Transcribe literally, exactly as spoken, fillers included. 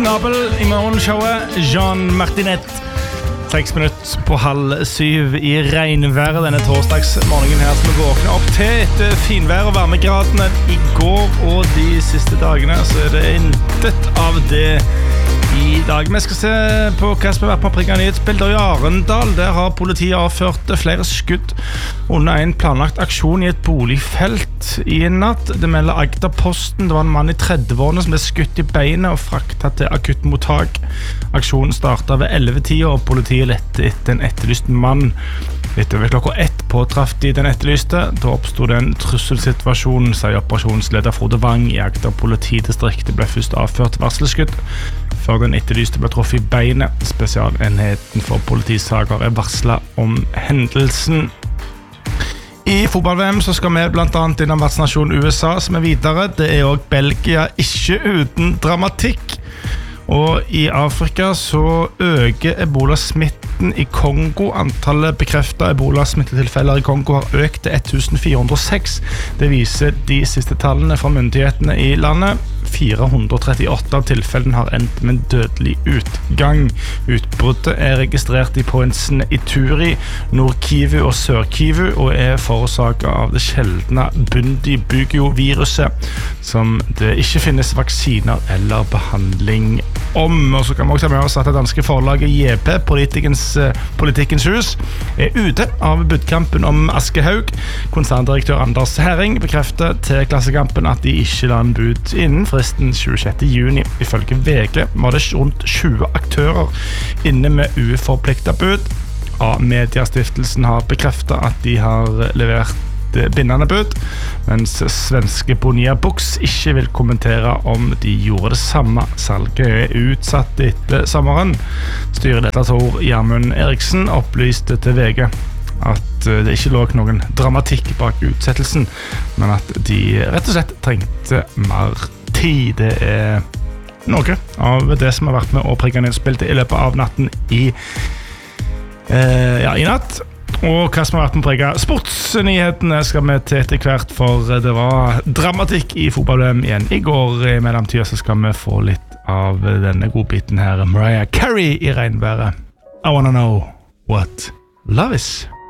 Nabel I morgenshowet. Jean Martinet. Seks minutter på halv syv I regnværet denne torsdagsmorgenen her som vi våkner opp til etter finvær og varmegradene I går og de siste dagene, så er det intet av det I dag. Vi skal se på hva som har vært på prikket nyhetsbilder I Arendal. Der har politiet avført flere skudd under en planlagt aksjon I et boligfelt I natt. Det melder Agderposten. Det var en mann I trettiårene som ble skutt I beinet og fraktet til akuttmottak. Aksjonen startet ved elleve-tida, og politiet lette etter en etterlyst mann. Litt over klokka ett påtraff de den etterlyste. Da oppstod det en trusselsituasjon, sier operasjonsleder Frode Wang I Agder politidistrikt. Det ble først avført varselskudd før den etterlyste ble truffet I beinet. Spesialenheten for politisaker er varslet om hendelsen. I fotball-V M så skal vi blant annet innom vertsnasjonen U S A som er videre. Det er også Belgia, ikke uten dramatikk. Og I Afrika så øker ebola-smitten I Kongo. Antallet bekreftet ebola-smittetilfeller I Kongo har økt til ett tusen fire hundre og seks. Det viser de siste tallene fra myndighetene I landet. fire hundre og trettiåtte av tilfellene har endt med en dødelig utgang. Utbruddet er registrert I provinsene Ituri, Nord-Kivu og Sør-Kivu og er forårsaket av det sjeldne Bundibugyo-viruset som det ikke finnes vaksiner eller behandling om. Og så kan vi også ta med oss at det danske forlaget J P, Politikens, Politikens hus, er ute av budkampen om Askehaug. Konserndirektør Anders Herring bekrefter til Klassekampen at de ikke la en bud innen fristen tjuesjette juni. Ifølge V G var det rundt tjue aktører inne med uforpliktet bud. A-mediastiftelsen har bekreftet at de har levert bindende bud, mens svenske Bonnier Books ikke vil kommentere om de gjorde det samme. Salget er utsatt etter sommeren. Styreleder Tor Gjermund Eriksen opplyste til V G at det ikke lå noen dramatikk bak utsettelsen, men at de rett og slett trengte mer tid. Det er noe av det som har vært med å prege nyhetsbildet I løpet av natten I, eh, ja, I natt. Og hva som har vært med å prege sportsnyhetene skal vi til etter hvert, for det var dramatikk I fotball-V M igjen I går. I mellomtiden så skal vi få litt av denne godbiten her. Mariah Carey I regnværet. I wanna know what love is.